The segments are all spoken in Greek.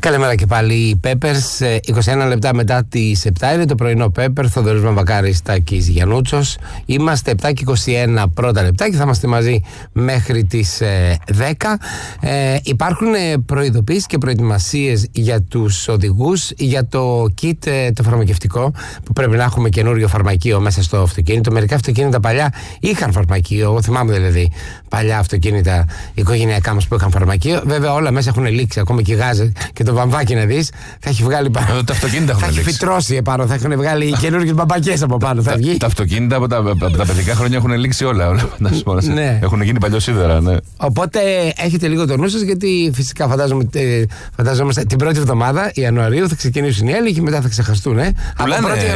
Καλημέρα και πάλι οι Peppers. 21 λεπτά μετά τις 7 είναι το πρωινό Pepper. Θοδωρής Μαμβακάρης, Τάκης Γιαννούτσος. Είμαστε 7 και 21 πρώτα λεπτά και θα είμαστε μαζί μέχρι τις 10. Υπάρχουν προειδοποιήσεις και προετοιμασίες για τους οδηγούς για το kit το φαρμακευτικό που πρέπει να έχουμε καινούριο φαρμακείο μέσα στο αυτοκίνητο. Μερικά αυτοκίνητα παλιά είχαν φαρμακείο. Εγώ θυμάμαι δηλαδή παλιά αυτοκίνητα οικογενειακά μας που είχαν φαρμακείο. Βέβαια όλα μέσα έχουν λήξει. Ακόμα και γάζε και το βαμβάκι να δεις, θα έχει βγάλει πάνω. Τα αυτοκίνητα θα έχει φυτρώσει επάνω, θα έχουν βγάλει καινούργιες μπαμπακές από πάνω. Θα βγει. Τα αυτοκίνητα από τα παιδικά χρόνια έχουν λήξει όλα. Ναι. Έχουν γίνει παλιοσίδερα, ναι. Οπότε έχετε λίγο το νου σας, γιατί φυσικά φαντάζομαστε την πρώτη εβδομάδα Ιανουαρίου θα ξεκινήσουν οι έλεγχοι, μετά θα ξεχαστούν. Από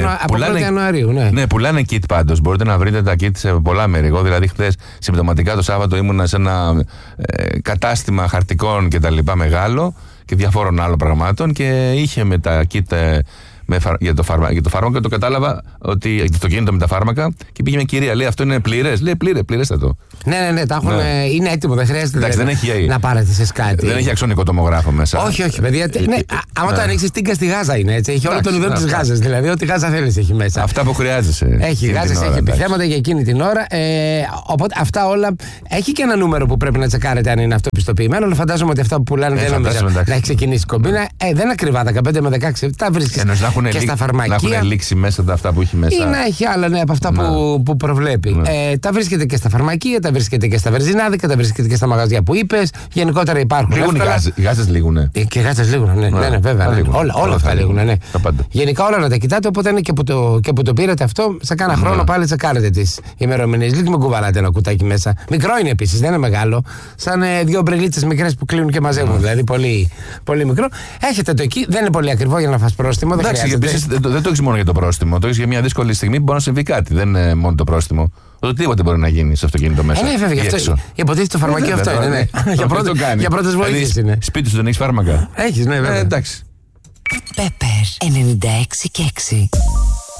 1η Ιανουαρίου. Ναι, πουλάνε kit πάντως. Μπορείτε να βρείτε τα kit σε πολλά μέρη. Εγώ δηλαδή χθες συμπτωματικά το Σάββατο ήμουνα σε ένα κατάστημα χαρτικών και τα λοιπά μεγάλο και διαφόρων άλλων πραγμάτων και είχε με τα kit για το φάρμακο, το κατάλαβα ότι το αυτοκίνητο με τα φάρμακα και πήγε μια κυρία, λέει αυτό είναι πλήρες. Λέει πλήρες το. Ναι, τα έχουν, είναι έτοιμο, δεν χρειάζεται. Εντάξει, δεν έχει, να πάρετε σε κάτι. Δεν έχει αξονικό τομογράφο μέσα. Όχι, παιδιά. Άμα το ανοίξει, τίγκα στη Γάζα είναι έτσι. Έχει όλο τον ειδών τη Γάζα. Δηλαδή, ό,τι Γάζα θέλει έχει μέσα. Αυτά που χρειάζεσαι. Έχει Γάζα, έχει επιθέματα για εκείνη την ώρα. Οπότε αυτά όλα. Έχει και ένα νούμερο που πρέπει να τσεκάρετε αν είναι αυτοπιστοποιημένο. Αλλά φαντάζομαι ότι αυτά που πουλάνε δεν νομίζω να έχει ξεκινήσει κομπίνα. Δεν είναι ακριβά τα 15 με 16. Τα βρίσκει και στα φαρμακεία. Να έχουν λήξει μέσα τα αυτά που έχει μέσα. Ή να έχει άλλα από αυτά που προβλέπει. Τα βρίσκεται και στα φαρμακεία, τα βρίσκεται και στα βενζινάδικα, τα βρίσκεται και στα μαγαζιά που είπες. Γενικότερα υπάρχουν. Λήγουν οι γάζες λίγουνε. Και οι γάζες λίγουνε, ναι, βέβαια. Όλα αυτά λίγουνε, ναι. Γενικά όλα να τα κοιτάτε, οπότε είναι και που το πήρατε αυτό, σε κάνα χρόνο πάλι τσεκάρετε τις ημερομηνίες. Λίγοι με κουβαλάτε ένα κουτάκι μέσα. Μικρό είναι επίσης, δεν είναι μεγάλο. Σαν δύο μπρελίτσες μικρές που κλείνουν και μαζεύουν. Δηλαδή πολύ μικρό. Έχετε το εκεί, δεν είναι πολύ ακριβό για να φας πρόστιμο. Δεν το έχεις μόνο για το πρόστιμο. Το έχεις για μια δύσκολη στιγμή που μπορεί να συμβεί κάτι. Δεν είναι μόνο το πρόστιμο. Οτιδήποτε μπορεί να γίνει σε αυτοκίνητο μέσα. Ναι, βέβαια, αυτό. Υποτίθεται το φαρμακείο αυτό είναι. Ναι. Για πρώτες βοήθειες είναι. Σπίτι σου δεν έχεις φάρμακα. Έχεις, ναι, βέβαια. Εντάξει. Pepper 96 και 6.